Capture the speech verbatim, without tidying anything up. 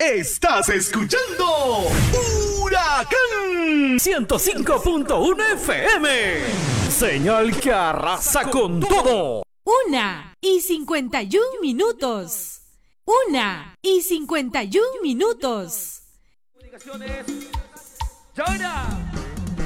Estás escuchando Huracán ciento cinco punto uno F M. Señal que arrasa con todo. Una y cincuenta y un minutos. Una y cincuenta y un minutos. Comunicaciones. ¡China!